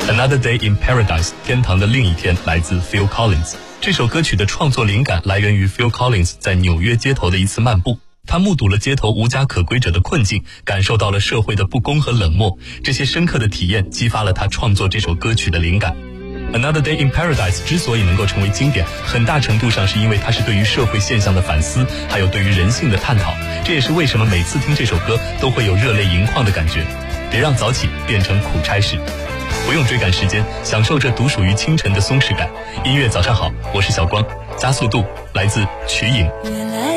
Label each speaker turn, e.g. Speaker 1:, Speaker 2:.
Speaker 1: Another Day in Paradise 天堂的另一天来自 Phil Collins。 这首歌曲的创作灵感来源于 Phil Collins 在纽约街头的一次漫步，他目睹了街头无家可归者的困境，感受到了社会的不公和冷漠，这些深刻的体验激发了他创作这首歌曲的灵感。Another Day in Paradise 之所以能够成为经典，很大程度上是因为它是对于社会现象的反思，还有对于人性的探讨。这也是为什么每次听这首歌都会有热泪盈眶的感觉。别让早起变成苦差事，不用追赶时间，享受这独属于清晨的松弛感。音乐早上好，我是小光，加速度来自瞿颖。